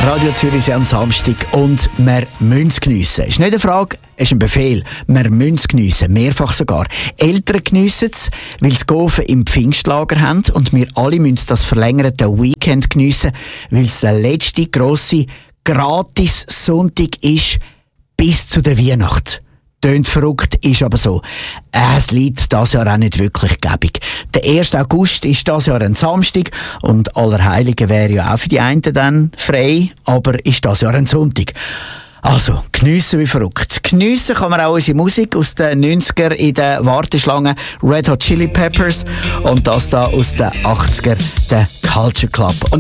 Radio Zürich am Samstag und wir müssen es geniessen. Ist nicht eine Frage, es ist ein Befehl. Wir müssen es geniessen, mehrfach sogar. Eltern geniessen es, weil sie Gofen im Pfingstlager haben und wir alle müssen das verlängerte Weekend geniessen, weil es der letzte grosse Gratis-Sonntag ist bis zu der Weihnacht. Tönt verrückt, ist aber so. Es liegt das Jahr auch nicht wirklich gäbig. Der 1. August ist das Jahr ein Samstag und Allerheiligen wäre ja auch für die einen dann frei, aber ist das Jahr ein Sonntag. Also, geniessen wie verrückt. Geniessen kann man auch unsere Musik aus den 90er in der Warteschlange, Red Hot Chili Peppers, und das da aus den 80er, der Culture Club. Und